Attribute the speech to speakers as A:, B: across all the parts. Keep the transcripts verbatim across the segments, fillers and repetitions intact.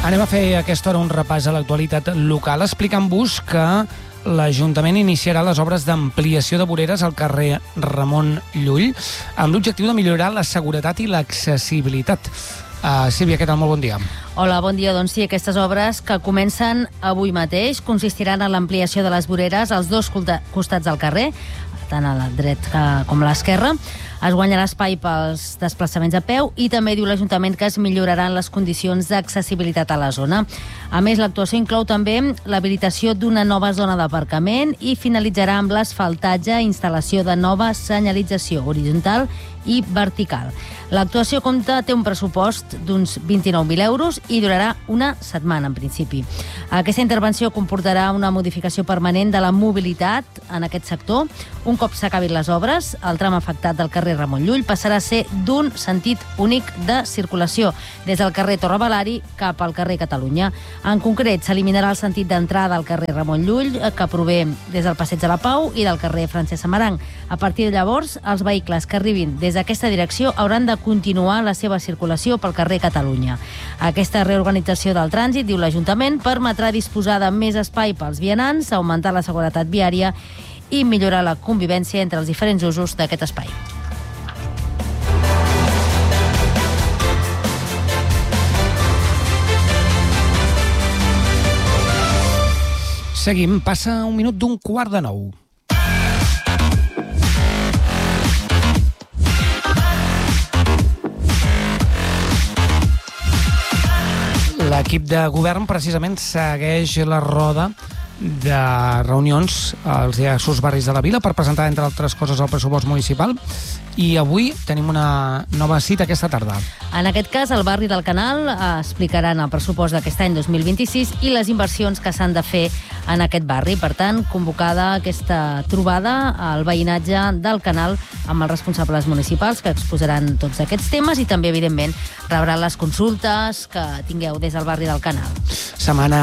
A: Anem a fer a aquesta hora un repàs a l'actualitat local, explicant-vos que l'Ajuntament iniciarà les obres d'ampliació de voreres al carrer Ramon Llull amb l'objectiu de millorar la seguretat i l'accessibilitat. Uh, Sílvia, què tal? Molt bon dia.
B: Hola, bon dia. Doncs sí, aquestes obres que comencen avui mateix consistiran en l'ampliació de les voreres als dos costats del carrer, tant a la dreta com a l'esquerra. Es guanyarà espai pels desplaçaments a peu i també diu l'Ajuntament que es milloraran les condicions d'accessibilitat a la zona. A més, l'actuació inclou també l'habilitació d'una nova zona d'aparcament i finalitzarà amb l'asfaltatge i instal·lació de nova senyalització horitzontal i vertical. L'actuació compta, té un pressupost d'uns vint-i-nou mil euros i durarà una setmana, en principi. Aquesta intervenció comportarà una modificació permanent de la mobilitat en aquest sector. Un cop s'acabin les obres, el tram afectat del carrer Ramon Llull passarà a ser d'un sentit únic de circulació, des del carrer Torre Balari cap al carrer Catalunya. En concret, s'eliminarà el sentit d'entrada al carrer Ramon Llull, que prové des del Passeig de la Pau i del carrer Francesc Amarant. A partir de llavors, els vehicles que arribin des d'aquesta direcció hauran de continuar la seva circulació pel carrer Catalunya. Aquesta reorganització del trànsit, diu l'Ajuntament, permetrà disposar de més espai pels vianants, augmentar la seguretat viària i millorar la convivència entre els diferents usos d'aquest espai.
A: Seguim. Passa un minut d'un quart de nou. L'equip de govern precisament segueix la roda de reunions als diversos barris de la vila per presentar, entre altres coses, el pressupost municipal, i avui tenim una nova cita aquesta tarda.
B: En aquest cas, el barri del Canal explicaran el pressupost d'aquest any dos mil vint-i-sis i les inversions que s'han de fer en aquest barri. Per tant, convocada aquesta trobada al veïnatge del Canal amb els responsables municipals que exposaran tots aquests temes i també, evidentment, rebran les consultes que tingueu des del barri del Canal.
A: Setmana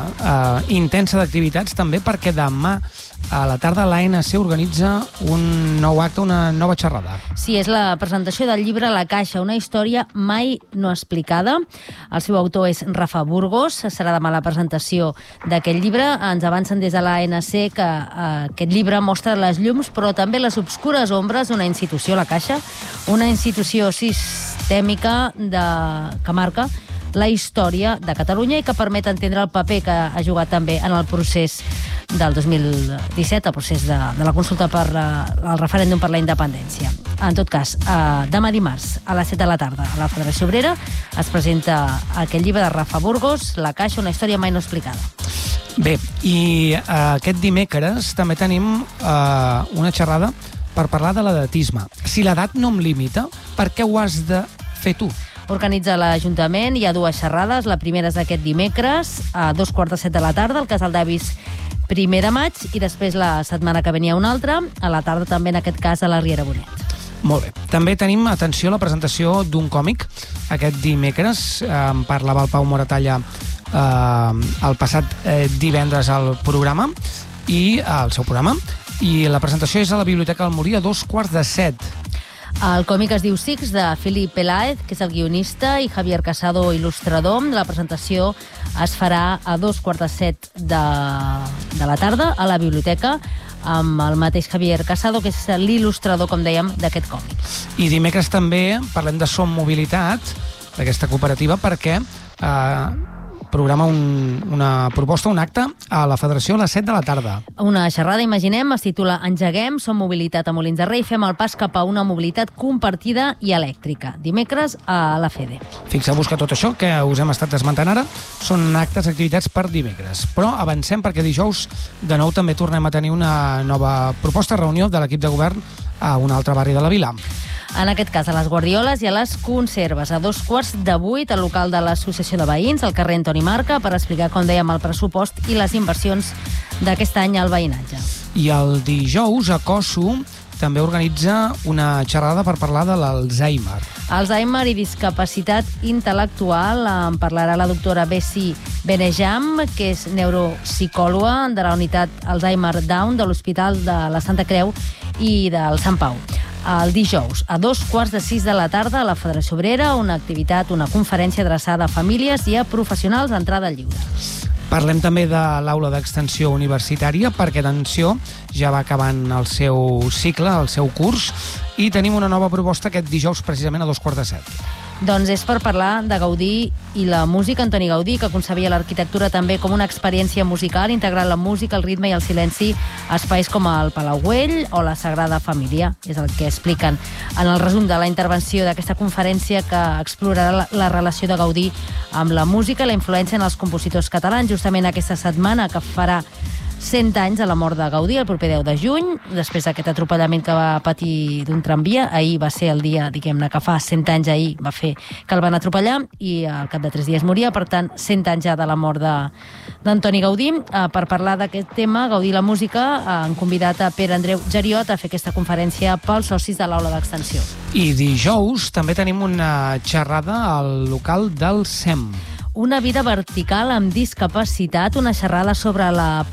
A: eh, intensa d'activitats també perquè demà a la tarda l'A N C organitza un nou acte, una nova xerrada.
B: Sí, és la presentació del llibre La Caixa, una història mai no explicada. El seu autor és Rafa Burgos. Serà demà la presentació d'aquest llibre. Ens avancen des de l'A N C que eh, aquest llibre mostra les llums però també les obscures ombres d'una institució, la Caixa, una institució sistèmica de... que marca la història de Catalunya i que permet entendre el paper que ha jugat també en el procés del dos mil disset, el procés de, de la consulta per uh, el referèndum per la independència. En tot cas, uh, demà dimarts a les set de la tarda a la Federació Obrera es presenta aquest llibre de Rafa Burgos, La Caixa, una història mai no explicada.
A: Bé, i uh, aquest dimecres també tenim uh, una xerrada per parlar de l'edatisme. Si l'edat no em limita, per què ho has de fer tu?
B: Organitza l'Ajuntament, hi ha dues xerrades. La primera és aquest dimecres, a dos quarts de set de la tarda, al Casal d'Avis primer de maig, i després la setmana que venia una altra, a la tarda també, en aquest cas, a la Riera Bonet.
A: Molt bé. També tenim, atenció, la presentació d'un còmic aquest dimecres. En parlava el Pau Moratalla eh, el passat eh, divendres al programa, i al seu programa, i la presentació és a la Biblioteca del Molí a dos quarts de set.
B: El còmic es diu Six, de Philip Peláez, que és el guionista, i Javier Casado, il·lustrador. La presentació es farà a dos quarts de set de, de la tarda a la biblioteca amb el mateix Javier Casado, que és l'il·lustrador, com dèiem, d'aquest còmic.
A: I dimecres també parlem de Som Mobilitat, d'aquesta cooperativa, perquè eh, programa un, una proposta, un acte a la Federació a les set de la tarda.
B: Una xerrada, imaginem, es titula Engeguem, som mobilitat a Molins de Rei, fem el pas cap a una mobilitat compartida i elèctrica. Dimecres a la Fede.
A: Fixeu-vos que tot això que us hem estat esmentant ara són actes, activitats per dimecres. Però avancem perquè dijous de nou també tornem a tenir una nova proposta, reunió de l'equip de govern a un altre barri de la vila.
B: En aquest cas, a les Guardioles i a les Conserves, a dos quarts de vuit, al local de l'Associació de Veïns, al carrer Antoni Marca, per explicar, com dèiem, el pressupost i les inversions d'aquest any al veïnatge.
A: I el dijous, a Cosso, també organitza una xerrada per parlar de l'Alzheimer.
B: Alzheimer i discapacitat intel·lectual. En parlarà la doctora Bessi Benejam, que és neuropsicòloga de la unitat Alzheimer Down de l'Hospital de la Santa Creu i del Sant Pau. el dijous, a dos quarts de sis de la tarda, a la Federació Obrera, una activitat, una conferència adreçada a famílies i a professionals d'entrada lliure.
A: Parlem també de l'aula d'extensió universitària, perquè, atenció, ja va acabant el seu cicle, el seu curs, i tenim una nova proposta aquest dijous, precisament a dos quarts de set.
B: Doncs és per parlar de Gaudí i la música. Antoni Gaudí, que concebia l'arquitectura també com una experiència musical, integrant la música, el ritme i el silenci a espais com el Palau Güell o la Sagrada Família. És el que expliquen en el resum de la intervenció d'aquesta conferència, que explorarà la, la relació de Gaudí amb la música i la influència en els compositors catalans, justament aquesta setmana que farà cent anys de la mort de Gaudí, el proper deu de juny, després d'aquest atropellament que va patir d'un tramvia. Ahir va ser el dia, diguem-ne, que fa cent anys, ahir va fer que el van atropellar i al cap de tres dies moria, per tant, cent anys ja de la mort d'Antoni Gaudí. Eh, per parlar d'aquest tema, Gaudí i la música, eh, han convidat a Pere Andreu Geriot a fer aquesta conferència pels socis de l'aula d'extensió.
A: I dijous també tenim una xerrada al local del S E M.
B: Una vida vertical amb discapacitat, una xerrada sobre la